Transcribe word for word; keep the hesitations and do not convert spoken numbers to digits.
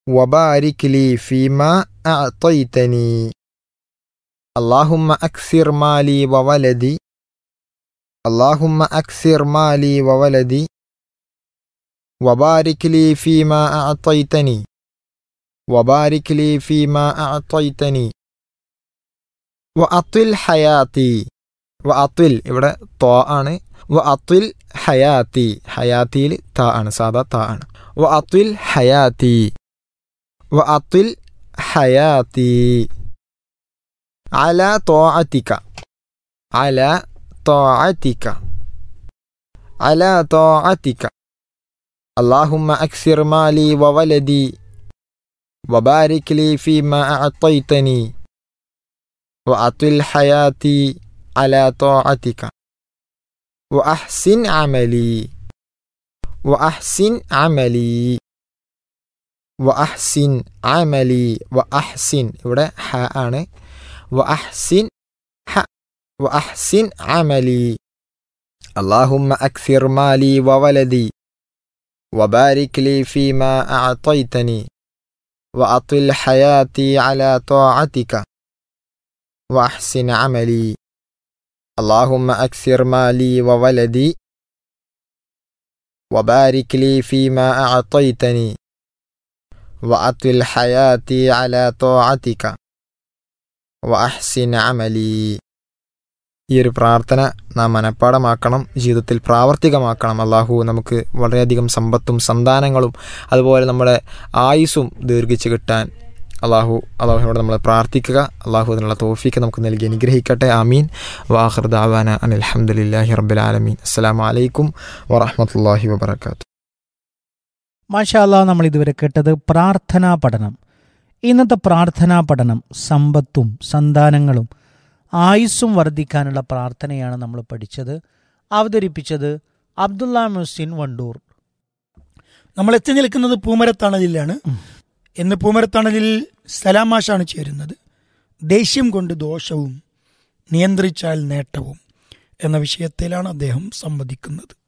وبارك لي فيما أعطيتني اللهم أكثر مالي وولدي اللهم أكثر مالي وولدي وبارك لي فيما أعطيتني وبارك لي فيما أعطيتني وأطل حياتي وأطل ഇവിടെ ത ആണ് وأطل حياتي حياتيൽ ത ആണ് സാദാ ത ആണ് وأطل حياتي وأطل حياتي على طاعتك على طاعتك على طاعتك اللهم أكثر مالي وولدي وبارك لي فيما أعطيتني وأطل حياتي على طاعتك وأحسن عملي وأحسن عملي وأحسن عملي وأحسن ഇവിടെ ഹ ആണ് وأحسن ح وأحسن عملي اللهم أكثر مالي وولدي وبارك لي فيما أعطيتني وأطل حياتي على طاعتك وأحسن عملي اللهم أكثر مالي وولدي وبارك لي فيما أعطيتني وأطل حياتي على طاعتك وأحسن عملي ഈ ഒരു പ്രാർത്ഥന നാം മനഃപ്പാടമാക്കണം, ജീവിതത്തിൽ പ്രാവർത്തികമാക്കണം. അള്ളാഹു നമുക്ക് വളരെയധികം സമ്പത്തും സന്താനങ്ങളും അതുപോലെ നമ്മുടെ ആയുസ്സും ദീർഘിച്ച് കിട്ടാൻ അള്ളാഹു അള്ളാഹുവിനോട് നമ്മൾ പ്രാർത്ഥിക്കുക. അള്ളാഹു അതിനുള്ള തൗഫീക്ക് നമുക്ക് നൽകി അനുഗ്രഹിക്കട്ടെ. ആമീൻ. വആഖിറു ദഅവാന അനിൽ ഹംദുലില്ലാഹി റബ്ബിൽ ആലമീൻ. അസ്സലാമു അലൈക്കും വറഹ്മത്തുള്ളാഹി വബറകാതുഹു. മാഷാ അല്ലാഹ്, നമ്മൾ ഇതുവരെ കേട്ടത് പ്രാർത്ഥനാ പഠനം. ഇന്നത്തെ പ്രാർത്ഥനാ പഠനം സമ്പത്തും സന്താനങ്ങളും ആയുസ്സും വർദ്ധിക്കാനുള്ള പ്രാർത്ഥനയാണ് നമ്മൾ പഠിച്ചത്. അവതരിപ്പിച്ചത് അബ്ദുള്ള മുഹ്സിൻ വണ്ടൂർ. നമ്മൾ എത്തി നിൽക്കുന്നത് പൂമരത്തണലിലാണ്. ഇന്ന് പൂമരത്തണലിൽ സലാമാഷാണ് ചേരുന്നത്. ദേഷ്യം കൊണ്ട് ദോഷവും നിയന്ത്രിച്ചാൽ നേട്ടവും എന്ന വിഷയത്തിലാണ് അദ്ദേഹം സംവദിക്കുന്നത്.